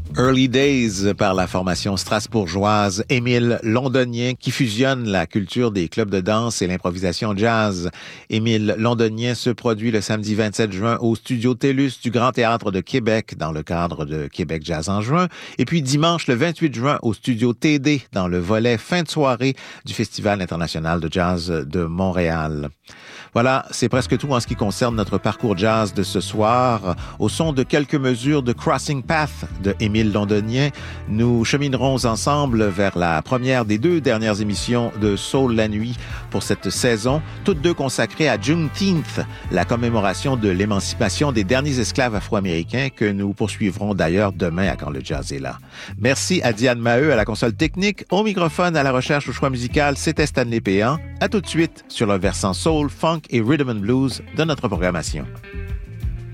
Early Days par la formation strasbourgeoise Émile Londonien qui fusionne la culture des clubs de danse et l'improvisation jazz. Émile Londonien se produit le samedi 27 juin au studio TELUS du Grand Théâtre de Québec dans le cadre de Québec Jazz en juin et puis dimanche le 28 juin au studio TD dans le volet fin de soirée du Festival international de jazz de Montréal. Voilà, c'est presque tout en ce qui concerne notre parcours jazz de ce soir. Au son de quelques mesures de Crossing Path de Émile Londonien, nous cheminerons ensemble vers la première des 2 dernières émissions de Soul la nuit pour cette saison, toutes 2 consacrées à Juneteenth, la commémoration de l'émancipation des derniers esclaves afro-américains que nous poursuivrons d'ailleurs demain à Quand le jazz est là. Merci à Diane Maheu à la console technique, au microphone, à la recherche, au choix musical, c'était Stanley Péan. À tout de suite sur le versant soul, funk et rhythm and blues de notre programmation.